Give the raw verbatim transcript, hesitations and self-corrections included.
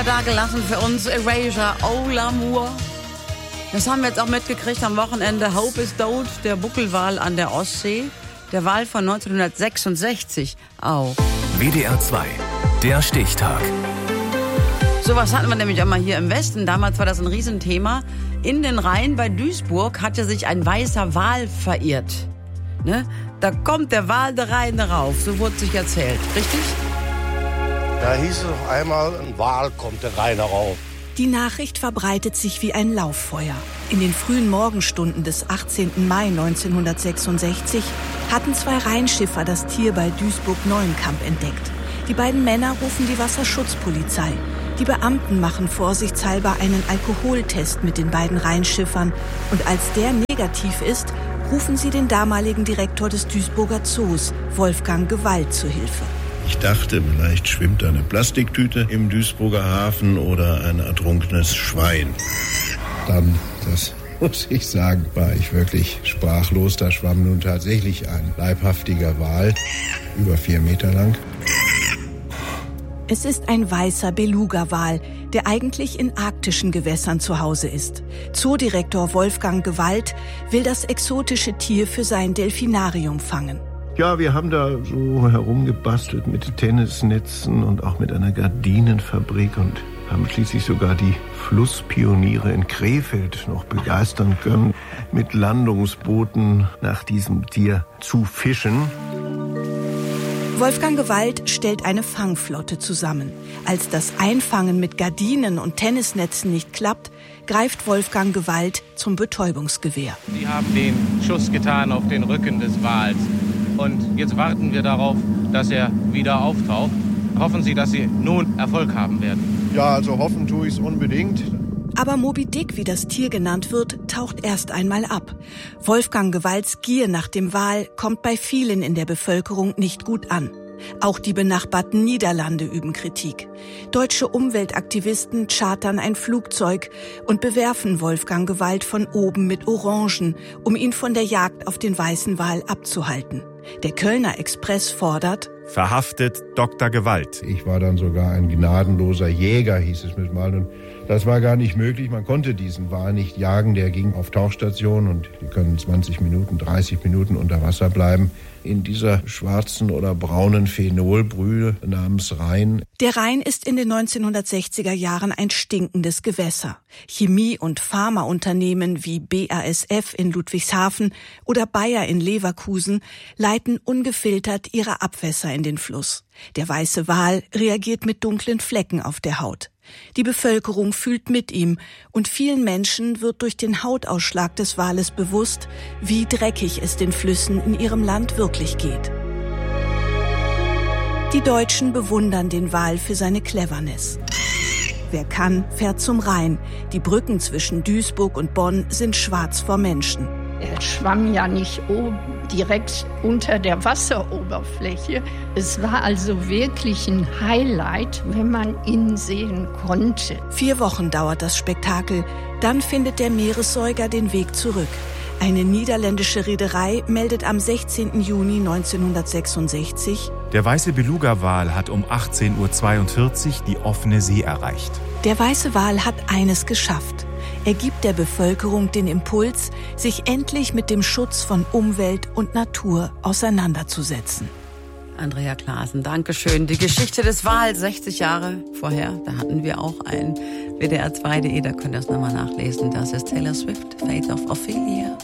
Da gelassen für uns Erasure, Oh L'amour. Das haben wir jetzt auch mitgekriegt am Wochenende. Hope is Tot, der Buckelwal an der Ostsee. Der Wal von neunzehnhundertsechsundsechzig auch. W D R zwei, der Stichtag. Sowas hatten wir nämlich auch mal hier im Westen. Damals war das ein Riesenthema. In den Rhein bei Duisburg hatte sich ein weißer Wal verirrt. Ne? Da kommt der Wal der Rhein rauf, so wurde sich erzählt. Richtig? Da hieß es auf einmal, ein Wal kommt der Rhein rauf. Die Nachricht verbreitet sich wie ein Lauffeuer. In den frühen Morgenstunden des achtzehnten Mai neunzehnhundertsechsundsechzig hatten zwei Rheinschiffer das Tier bei Duisburg-Neuenkamp entdeckt. Die beiden Männer rufen die Wasserschutzpolizei. Die Beamten machen vorsichtshalber einen Alkoholtest mit den beiden Rheinschiffern. Und als der negativ ist, rufen sie den damaligen Direktor des Duisburger Zoos, Wolfgang Gewalt, zu Hilfe. Ich dachte, vielleicht schwimmt eine Plastiktüte im Duisburger Hafen oder ein ertrunkenes Schwein. Dann, das muss ich sagen, war ich wirklich sprachlos. Da schwamm nun tatsächlich ein leibhaftiger Wal, über vier Meter lang. Es ist ein weißer Beluga-Wal, der eigentlich in arktischen Gewässern zu Hause ist. Zoodirektor Wolfgang Gewalt will das exotische Tier für sein Delfinarium fangen. Ja, wir haben da so herumgebastelt mit Tennisnetzen und auch mit einer Gardinenfabrik und haben schließlich sogar die Flusspioniere in Krefeld noch begeistern können, mit Landungsbooten nach diesem Tier zu fischen. Wolfgang Gewalt stellt eine Fangflotte zusammen. Als das Einfangen mit Gardinen und Tennisnetzen nicht klappt, greift Wolfgang Gewalt zum Betäubungsgewehr. Sie haben den Schuss getan auf den Rücken des Wals. Und jetzt warten wir darauf, dass er wieder auftaucht. Hoffen Sie, dass Sie nun Erfolg haben werden. Ja, also hoffen tue ich es unbedingt. Aber Moby Dick, wie das Tier genannt wird, taucht erst einmal ab. Wolfgang Gewalts Gier nach dem Wal kommt bei vielen in der Bevölkerung nicht gut an. Auch die benachbarten Niederlande üben Kritik. Deutsche Umweltaktivisten chartern ein Flugzeug und bewerfen Wolfgang Gewalt von oben mit Orangen, um ihn von der Jagd auf den weißen Wal abzuhalten. Der Kölner Express fordert: Verhaftet Doktor Gewalt. Ich war dann sogar ein gnadenloser Jäger, hieß es mit mal. Und das war gar nicht möglich. Man konnte diesen Wal nicht jagen. Der ging auf Tauchstation und die können zwanzig Minuten, dreißig Minuten unter Wasser bleiben. In dieser schwarzen oder braunen Phenolbrühe namens Rhein. Der Rhein ist in den neunzehnhundertsechziger Jahren ein stinkendes Gewässer. Chemie- und Pharmaunternehmen wie B A S F in Ludwigshafen oder Bayer in Leverkusen leiten ungefiltert ihre Abwässer in den Fluss. Der weiße Wal reagiert mit dunklen Flecken auf der Haut. Die Bevölkerung fühlt mit ihm und vielen Menschen wird durch den Hautausschlag des Wales bewusst, wie dreckig es den Flüssen in ihrem Land wirklich geht. Die Deutschen bewundern den Wal für seine Cleverness. Wer kann, fährt zum Rhein. Die Brücken zwischen Duisburg und Bonn sind schwarz vor Menschen. Er schwamm ja nicht oben, direkt unter der Wasseroberfläche. Es war also wirklich ein Highlight, wenn man ihn sehen konnte. Vier Wochen dauert das Spektakel. Dann findet der Meeressäuger den Weg zurück. Eine niederländische Reederei meldet am sechzehnten Juni neunzehnhundertsechsundsechzig: Der weiße Beluga-Wal hat um achtzehn Uhr zweiundvierzig die offene See erreicht. Der weiße Wal hat eines geschafft. Er gibt der Bevölkerung den Impuls, sich endlich mit dem Schutz von Umwelt und Natur auseinanderzusetzen. Andrea Klaassen, Dankeschön. Die Geschichte des Wals, sechzig Jahre vorher, da hatten wir auch ein W D R zwei punkt de, da könnt ihr es nochmal nachlesen. Das ist Taylor Swift, Fate of Ophelia.